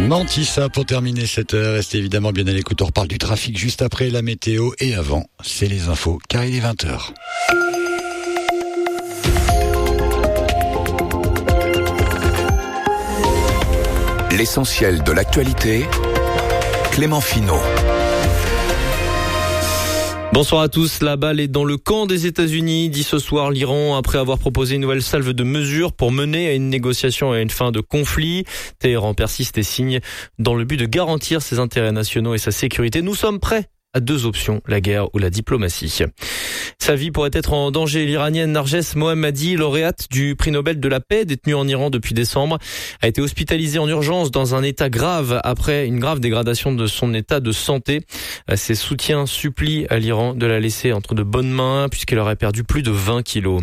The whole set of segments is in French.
Nantissa pour terminer cette heure. Restez évidemment bien à l'écoute. On reparle du trafic juste après la météo. Et avant, c'est les infos, car il est 20h. L'essentiel de l'actualité, Clément Finot. Bonsoir à tous. La balle est dans le camp des États-Unis, dit ce soir l'Iran, après avoir proposé une nouvelle salve de mesures pour mener à une négociation et à une fin de conflit. Téhéran persiste et signe dans le but de garantir ses intérêts nationaux et sa sécurité. Nous sommes prêts à deux options, la guerre ou la diplomatie. Sa vie pourrait être en danger. L'Iranienne Narges Mohammadi, lauréate du prix Nobel de la paix, détenue en Iran depuis décembre, a été hospitalisée en urgence dans un état grave après une grave dégradation de son état de santé. Ses soutiens supplient à l'Iran de la laisser entre de bonnes mains puisqu'elle aurait perdu plus de 20 kilos.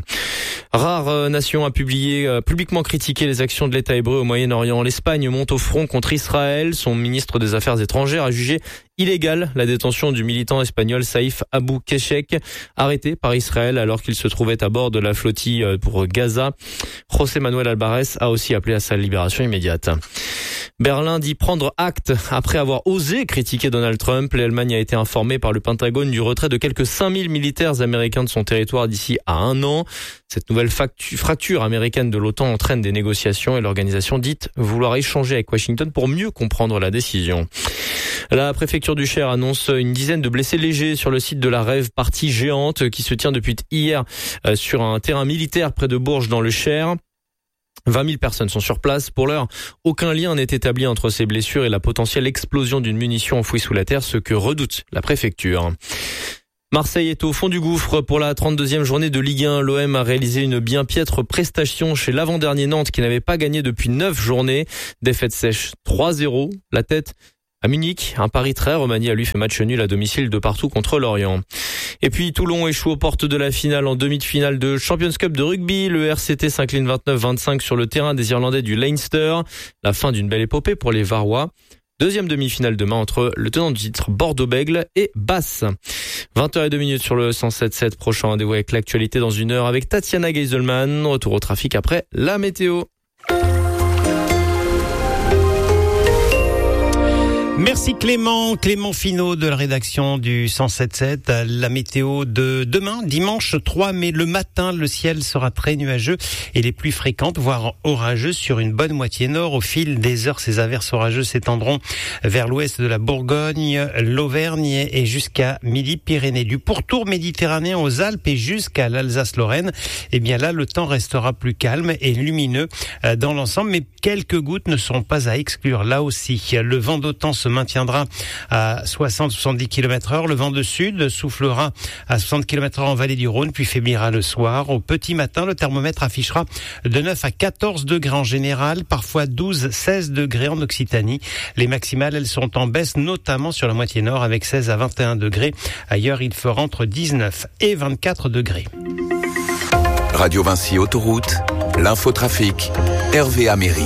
Rare nation a publiquement critiqué les actions de l'État hébreu au Moyen-Orient. L'Espagne monte au front contre Israël. Son ministre des Affaires étrangères a jugé illégale la détention du militant espagnol Saïf Abou Keshek, arrêté par Israël alors qu'il se trouvait à bord de la flottille pour Gaza. José Manuel Alvarez a aussi appelé à sa libération immédiate. Berlin dit prendre acte après avoir osé critiquer Donald Trump. L'Allemagne a été informée par le Pentagone du retrait de quelques 5000 militaires américains de son territoire d'ici à 1 an. Cette nouvelle fracture américaine de l'OTAN entraîne des négociations et l'organisation dit vouloir échanger avec Washington pour mieux comprendre la décision. La préfecture du Cher annonce une dizaine de blessés légers sur le site de la rave partie géante qui se tient depuis hier sur un terrain militaire près de Bourges dans le Cher. 20 000 personnes sont sur place. Pour l'heure, aucun lien n'est établi entre ces blessures et la potentielle explosion d'une munition enfouie sous la terre, ce que redoute la préfecture. Marseille est au fond du gouffre pour la 32e journée de Ligue 1. L'OM a réalisé une bien piètre prestation chez l'avant-dernier Nantes qui n'avait pas gagné depuis 9 journées. Défaite sèche 3-0. La tête à Munich, un pari très remanié a lui fait match nul à domicile de partout contre Lorient. Et puis Toulon échoue aux portes de la finale en demi-finale de Champions Cup de rugby. Le RCT s'incline 29-25 sur le terrain des Irlandais du Leinster. La fin d'une belle épopée pour les Varois. Deuxième demi-finale demain entre le tenant du titre Bordeaux-Bègles et Basse. 20h02 sur le 107.7. Prochain rendez-vous avec l'actualité dans 1 heure avec Tatiana Geiselman. Retour au trafic après la météo. Merci Clément Finot de la rédaction du 107.7. La météo de demain, dimanche 3 mai, le matin, le ciel sera très nuageux et les pluies fréquentes, voire orageuses sur une bonne moitié nord. Au fil des heures, ces averses orageuses s'étendront vers l'ouest de la Bourgogne, l'Auvergne et jusqu'à Midi-Pyrénées. Du pourtour méditerranéen aux Alpes et jusqu'à l'Alsace-Lorraine, eh bien là, le temps restera plus calme et lumineux dans l'ensemble, mais quelques gouttes ne seront pas à exclure là aussi. Le vent d'OTAN se maintiendra à 60-70 km/h. Le vent de sud soufflera à 60 km/h en vallée du Rhône, puis faiblira le soir. Au petit matin, le thermomètre affichera de 9 à 14 degrés en général, parfois 12-16 degrés en Occitanie. Les maximales, elles sont en baisse, notamment sur la moitié nord, avec 16 à 21 degrés. Ailleurs, il fera entre 19 et 24 degrés. Radio Vinci Autoroute, l'infotrafic, Hervé Améry.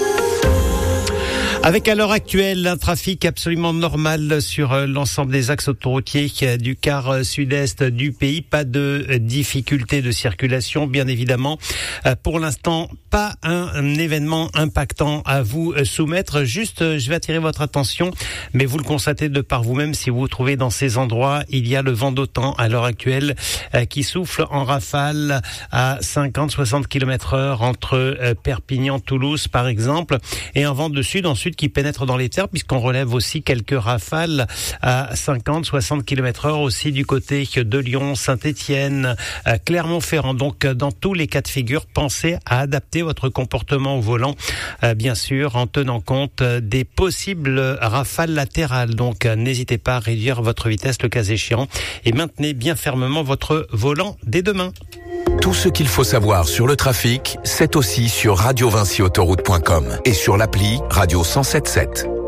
Avec à l'heure actuelle un trafic absolument normal sur l'ensemble des axes autoroutiers du quart sud-est du pays. Pas de difficultés de circulation, bien évidemment. Pour l'instant, pas un événement impactant à vous soumettre. Juste, je vais attirer votre attention, mais vous le constatez de par vous-même si vous vous trouvez dans ces endroits. Il y a le vent d'OTAN à l'heure actuelle qui souffle en rafale à 50-60 km/h entre Perpignan, Toulouse par exemple, et un vent de sud ensuite qui pénètre dans les terres puisqu'on relève aussi quelques rafales à 50-60 km/h aussi du côté de Lyon, Saint-Étienne, Clermont-Ferrand. Donc dans tous les cas de figure, pensez à adapter votre comportement au volant, bien sûr en tenant compte des possibles rafales latérales. Donc n'hésitez pas à réduire votre vitesse le cas échéant et maintenez bien fermement votre volant dès demain. Tout ce qu'il faut savoir sur le trafic, c'est aussi sur radiovinciautoroute.com et sur l'appli Radio 107.7.